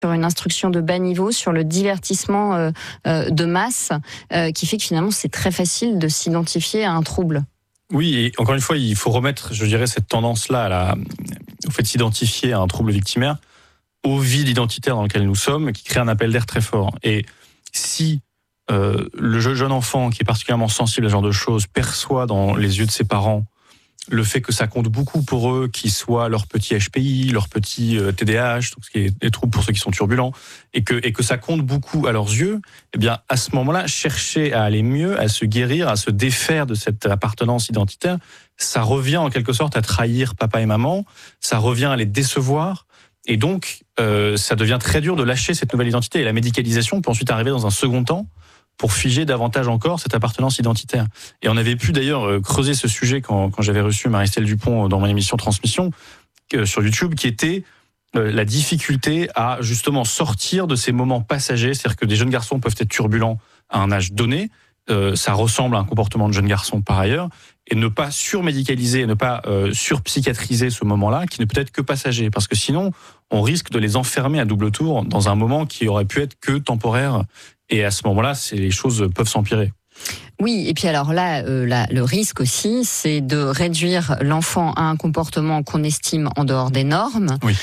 sur une instruction de bas niveau, sur le divertissement de masse, qui fait que finalement c'est très facile de s'identifier à un trouble. Oui, et encore une fois, il faut remettre, je dirais, cette tendance-là au fait de s'identifier à un trouble victimaire au vide identitaire dans lequel nous sommes, qui crée un appel d'air très fort. Et si le jeune enfant qui est particulièrement sensible à ce genre de choses perçoit dans les yeux de ses parents le fait que ça compte beaucoup pour eux, qu'ils soient leur petit HPI, leur petit TDAH, tout ce qui est des troubles pour ceux qui sont turbulents, et que ça compte beaucoup à leurs yeux, eh bien, à ce moment-là, chercher à aller mieux, à se guérir, à se défaire de cette appartenance identitaire, ça revient en quelque sorte à trahir papa et maman, ça revient à les décevoir, et donc, ça devient très dur de lâcher cette nouvelle identité, et la médicalisation peut ensuite arriver dans un second temps, pour figer davantage encore cette appartenance identitaire. Et on avait pu d'ailleurs creuser ce sujet quand j'avais reçu Marie-Estelle Dupont dans mon émission Transmission sur YouTube, qui était la difficulté à justement sortir de ces moments passagers, c'est-à-dire que des jeunes garçons peuvent être turbulents à un âge donné, ça ressemble à un comportement de jeune garçon par ailleurs, et ne pas surmédicaliser, ne pas surpsychiatriser ce moment-là, qui ne peut être que passager, parce que sinon, on risque de les enfermer à double tour dans un moment qui aurait pu être que temporaire, et à ce moment-là, les choses peuvent s'empirer. Oui, et puis alors là, le risque aussi, c'est de réduire l'enfant à un comportement qu'on estime en dehors des normes. Oui.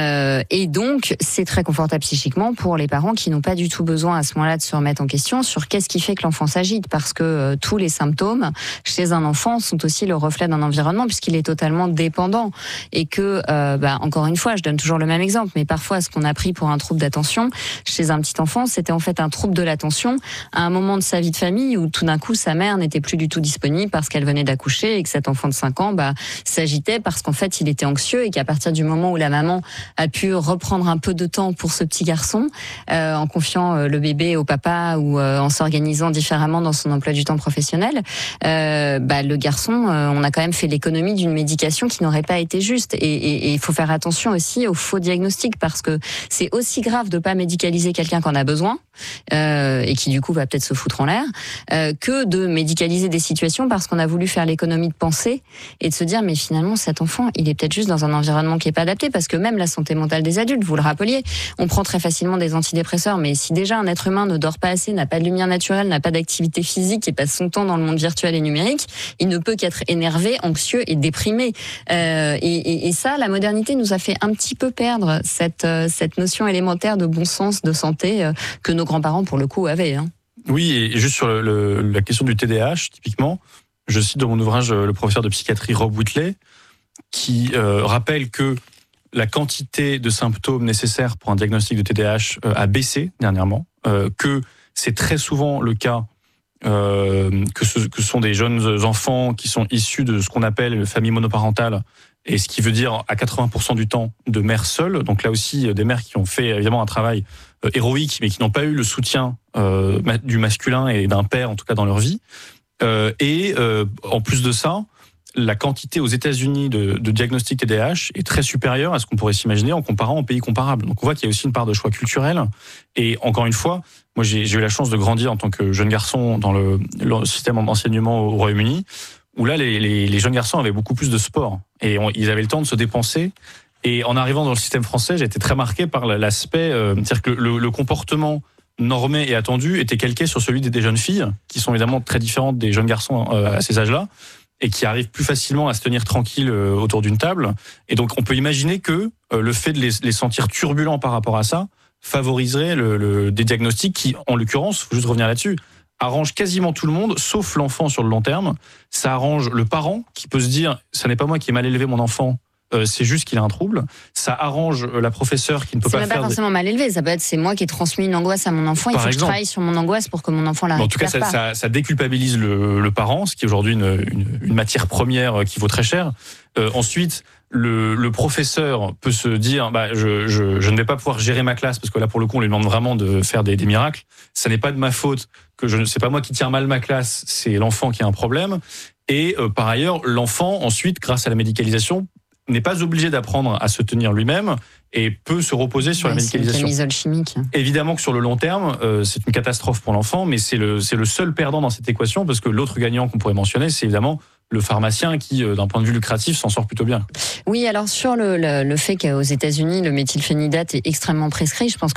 Et donc, c'est très confortable psychiquement pour les parents qui n'ont pas du tout besoin à ce moment-là de se remettre en question sur qu'est-ce qui fait que l'enfant s'agite, parce que tous les symptômes chez un enfant sont aussi le reflet d'un environnement puisqu'il est totalement dépendant. Et que, encore une fois, je donne toujours le même exemple, mais parfois ce qu'on a pris pour un trouble d'attention chez un petit enfant, c'était en fait un trouble de l'attention à un moment de sa vie de famille où tout d'un coup sa mère n'était plus du tout disponible parce qu'elle venait d'accoucher et que cet enfant de 5 ans s'agitait parce qu'en fait il était anxieux et qu'à partir du moment où la maman a pu reprendre un peu de temps pour ce petit garçon en confiant le bébé au papa ou en s'organisant différemment dans son emploi du temps professionnel, le garçon, on a quand même fait l'économie d'une médication qui n'aurait pas été juste, et il faut faire attention aussi aux faux diagnostics parce que c'est aussi grave de pas médicaliser quelqu'un qu'on a besoin et qui du coup va peut-être se foutre en l'air que de médicaliser des situations parce qu'on a voulu faire l'économie de penser et de se dire mais finalement cet enfant il est peut-être juste dans un environnement qui est pas adapté, parce que même la santé mentale des adultes, vous le rappeliez, on prend très facilement des antidépresseurs, mais si déjà un être humain ne dort pas assez, n'a pas de lumière naturelle, n'a pas d'activité physique et passe son temps dans le monde virtuel et numérique, il ne peut qu'être énervé, anxieux et déprimé. Et ça, la modernité nous a fait un petit peu perdre cette notion élémentaire de bon sens, de santé que nos grands-parents pour le coup avaient. Oui, et juste sur la question du TDAH, typiquement, je cite dans mon ouvrage le professeur de psychiatrie Rob Whitley, qui rappelle que la quantité de symptômes nécessaires pour un diagnostic de TDAH a baissé dernièrement, que c'est très souvent le cas que ce sont des jeunes enfants qui sont issus de ce qu'on appelle une famille monoparentale, et ce qui veut dire à 80% du temps de mères seules, donc là aussi des mères qui ont fait évidemment un travail héroïque, mais qui n'ont pas eu le soutien du masculin et d'un père, en tout cas dans leur vie. En plus de ça, la quantité aux États-Unis de diagnostics TDAH est très supérieure à ce qu'on pourrait s'imaginer en comparant aux pays comparables. Donc on voit qu'il y a aussi une part de choix culturel. Et encore une fois, moi j'ai eu la chance de grandir en tant que jeune garçon dans le système d'enseignement au Royaume-Uni, où là les jeunes garçons avaient beaucoup plus de sport et ils avaient le temps de se dépenser. Et en arrivant dans le système français, j'ai été très marqué par l'aspect, c'est-à-dire que le comportement normé et attendu était calqué sur celui des jeunes filles, qui sont évidemment très différentes des jeunes garçons à ces âges-là, et qui arrivent plus facilement à se tenir tranquilles autour d'une table. Et donc on peut imaginer que le fait de les sentir turbulents par rapport à ça favoriserait des diagnostics qui, en l'occurrence, faut juste revenir là-dessus, arrange quasiment tout le monde, sauf l'enfant sur le long terme. Ça arrange le parent qui peut se dire « ça n'est pas moi qui ai mal élevé mon enfant », c'est juste qu'il a un trouble. Ça arrange la professeure qui ne peut pas faire... C'est même pas forcément mal élevé, ça peut être c'est moi qui ai transmis une angoisse à mon enfant, il faut que je travaille sur mon angoisse pour que mon enfant la récupère pas. En tout cas, ça déculpabilise le parent, ce qui est aujourd'hui une matière première qui vaut très cher. Ensuite, le professeur peut se dire je ne vais pas pouvoir gérer ma classe parce que là pour le coup on lui demande vraiment de faire des miracles. Ça n'est pas de ma faute, c'est pas moi qui tiens mal ma classe, c'est l'enfant qui a un problème. Et par ailleurs, l'enfant ensuite, grâce à la médicalisation, n'est pas obligé d'apprendre à se tenir lui-même et peut se reposer sur la médicalisation. C'est une camisole chimique. Évidemment que sur le long terme, c'est une catastrophe pour l'enfant, mais c'est le seul perdant dans cette équation, parce que l'autre gagnant qu'on pourrait mentionner, c'est évidemment le pharmacien qui, d'un point de vue lucratif, s'en sort plutôt bien. Oui, alors sur le fait qu'aux États-Unis, le méthylphénidate est extrêmement prescrit, je pense que